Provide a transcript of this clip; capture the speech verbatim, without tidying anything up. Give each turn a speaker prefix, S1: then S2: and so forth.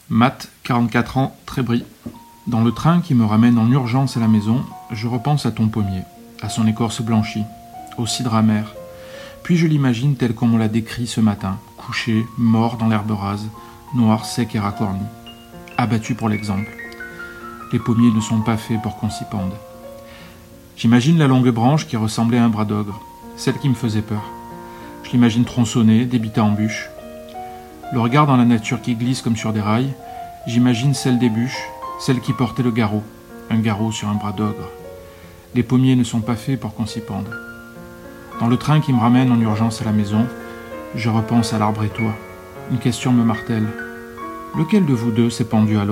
S1: Matt, quarante-quatre ans, Trébris. Dans le train qui me ramène en urgence à la maison, je repense à ton pommier, à son écorce blanchie, au cidre amer. Puis je l'imagine tel qu'on me l'a décrit ce matin, couché, mort dans l'herbe rase, noir, sec et racorni. Abattu pour l'exemple. Les pommiers ne sont pas faits pour qu'on s'y pende. J'imagine la longue branche qui ressemblait à un bras d'ogre, celle qui me faisait peur. Je l'imagine tronçonnée, débitée en bûches. Le regard dans la nature qui glisse comme sur des rails, j'imagine celle des bûches, celle qui portait le garrot, un garrot sur un bras d'ogre. Les pommiers ne sont pas faits pour qu'on s'y pende. Dans le train qui me ramène en urgence à la maison, je repense à l'arbre et toi. Une question me martèle. Lequel de vous deux s'est pendu à l'autre ?